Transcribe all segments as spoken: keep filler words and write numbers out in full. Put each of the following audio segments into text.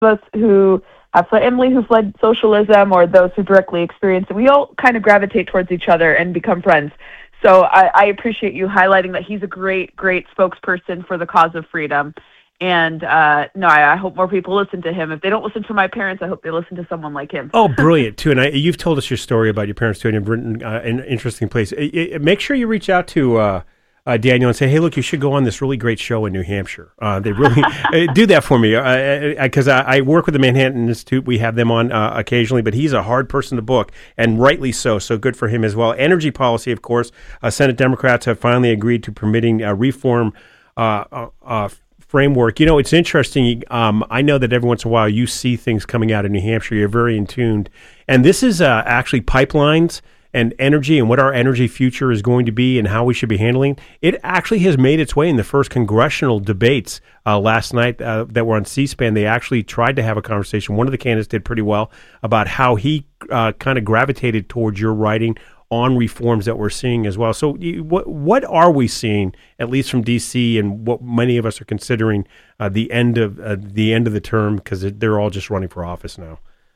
of us who have family who fled socialism or those who directly experienced it, we all kind of gravitate towards each other and become friends. So I, I appreciate you highlighting that he's a great, great spokesperson for the cause of freedom. And uh, no, I, I hope more people listen to him. If they don't listen to my parents, I hope they listen to someone like him. Oh, brilliant, too. And I, you've told us your story about your parents, too, and you've written uh, an interesting place. It, it, make sure you reach out to uh, uh, Daniel and say, hey, look, you should go on this really great show in New Hampshire. Uh, they really do that for me, because uh, I, I work with the Manhattan Institute. We have them on uh, occasionally, but he's a hard person to book, and rightly so, so good for him as well. Energy policy, of course. Uh, Senate Democrats have finally agreed to permitting uh, reform uh, uh, uh framework. You know, it's interesting. Um, I know that every once in a while you see things coming out of New Hampshire. You're very in tuned. And this is uh, actually pipelines and energy and what our energy future is going to be and how we should be handling. It actually has made its way in the first congressional debates uh, last night uh, that were on C-SPAN. They actually tried to have a conversation. One of the candidates did pretty well about how he uh, kind of gravitated towards your writing on reforms that we're seeing as well. So what what are we seeing, at least from D C, and what many of us are considering uh, the end of uh, the end of the term, because they're all just running for office now?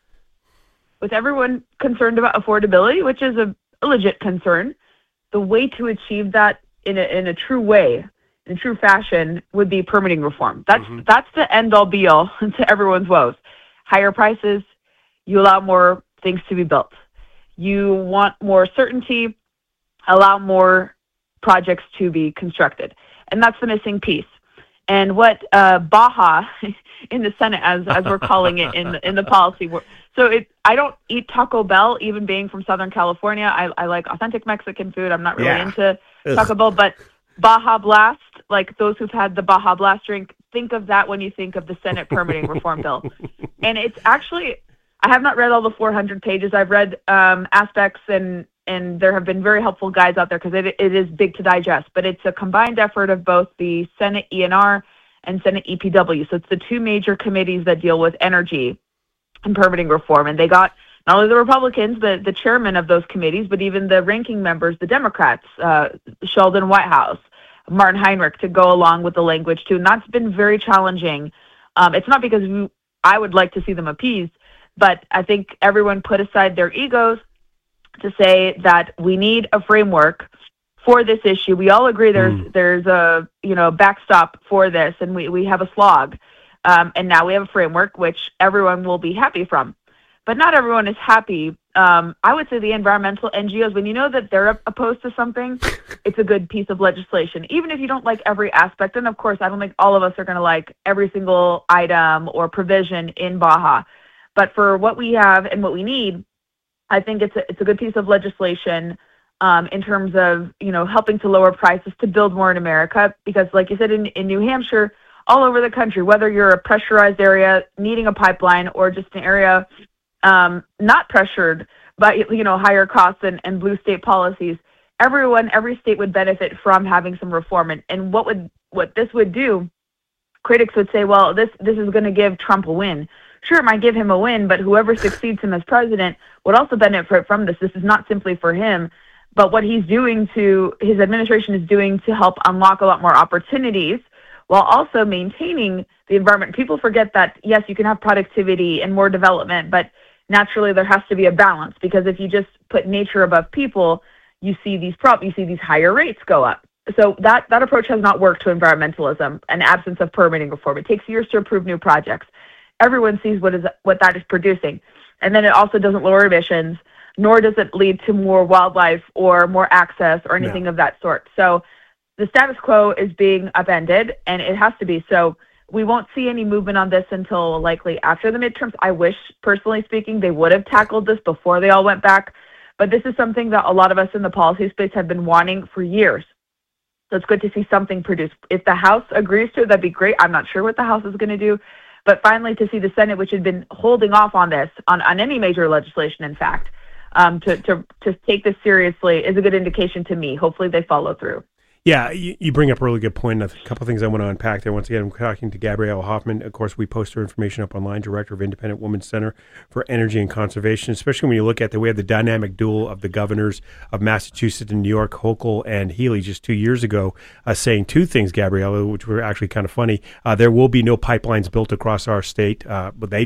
With everyone concerned about affordability, which is a, a legit concern, the way to achieve that in a, in a true way, in a true fashion, would be permitting reform. That's mm-hmm. that's the end-all be-all to everyone's woes. Higher prices, you allow more things to be built. You want more certainty, allow more projects to be constructed. And that's the missing piece. And what uh, Baja in the Senate, as as we're calling it in the, in the policy, so it, I don't eat Taco Bell, even being from Southern California. I, I like authentic Mexican food. I'm not really yeah. into Ugh. Taco Bell, but Baja Blast, like those who've had the Baja Blast drink, think of that when you think of the Senate permitting reform bill. And it's actually... I have not read all the four hundred pages. I've read um, aspects, and, and there have been very helpful guides out there because it, it is big to digest. But it's a combined effort of both the Senate E N R and Senate E P W. So it's the two major committees that deal with energy and permitting reform. And they got not only the Republicans, the, the chairman of those committees, but even the ranking members, the Democrats, uh, Sheldon Whitehouse, Martin Heinrich, to go along with the language too. And that's been very challenging. Um, it's not because we, I would like to see them appeased, but I think everyone put aside their egos to say that we need a framework for this issue. We all agree there's mm. there's a you know backstop for this, and we, we have a slog. Um, and now we have a framework which everyone will be happy from. But not everyone is happy. Um, I would say the environmental N G Os, when you know that they're opposed to something, it's a good piece of legislation, even if you don't like every aspect. And of course, I don't think all of us are going to like every single item or provision in Baja. But for what we have and what we need, I think it's a, it's a good piece of legislation um, in terms of, you know, helping to lower prices, to build more in America. Because like you said, in, in New Hampshire, all over the country, whether you're a pressurized area needing a pipeline or just an area um, not pressured by, you know, higher costs and, and blue state policies, everyone, every state would benefit from having some reform. And, and what would what this would do, critics would say, well, this, this is going to give Trump a win. Sure, it might give him a win, but whoever succeeds him as president would also benefit from this. This is not simply for him, but what he's doing to, his administration is doing to help unlock a lot more opportunities while also maintaining the environment. People forget that, yes, you can have productivity and more development, but naturally there has to be a balance, because if you just put nature above people, you see these prop, you see these higher rates go up. So that, that approach has not worked to environmentalism, an absence of permitting reform. It takes years to approve new projects. Everyone sees what is what that is producing. And then it also doesn't lower emissions, nor does it lead to more wildlife or more access or anything no. of that sort. So the status quo is being upended, and it has to be. So we won't see any movement on this until likely after the midterms. I wish, personally speaking, they would have tackled this before they all went back. But this is something that a lot of us in the policy space have been wanting for years. So it's good to see something produced. If the House agrees to it, that'd be great. I'm not sure what the House is going to do. But finally, to see the Senate, which had been holding off on this, on, on any major legislation, in fact, um, to, to, to take this seriously is a good indication to me. Hopefully they follow through. Yeah, you, you bring up a really good point. A couple of things I want to unpack there. Once again, I'm talking to Gabrielle Hoffman. Of course, we post her information up online, Director of Independent Women's Center for Energy and Conservation, especially when you look at the, we have the dynamic duel of the governors of Massachusetts and New York, Hochul and Healy, just two years ago, uh, saying two things, Gabriella, which were actually kind of funny. Uh, there will be no pipelines built across our state, uh, but they